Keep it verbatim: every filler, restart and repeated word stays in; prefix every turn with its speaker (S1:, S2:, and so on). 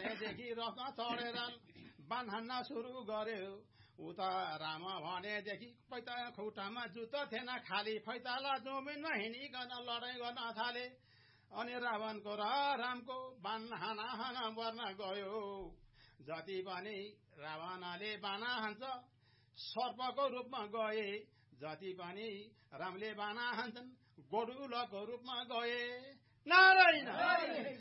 S1: भनेदेखि रथमा चढेर बाण हान्न सुरु गर्यो उता राम भनेदेखि पैता खुट्टामा जुत्ता थिएन खाली फैताला जमिनमा हिँडिकन लडाइँ गर्न थाले अनि रावणको र रामको बाण हाना हाना पर्न गयो जति पनि रावणले बाण हान्छ सर्पको रूपमा गए जति पनि रामले बाण हान्छन् गोडुलको रूपमा गए नारायण